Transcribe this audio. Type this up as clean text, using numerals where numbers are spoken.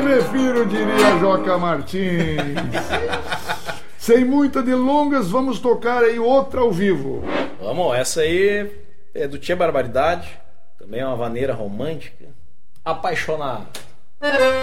prefiro, diria Joca Martins. Sem muitas delongas, vamos tocar aí outra ao vivo. Vamos, essa aí é do Tia Barbaridade. Também é uma vaneira romântica. Apaixonado.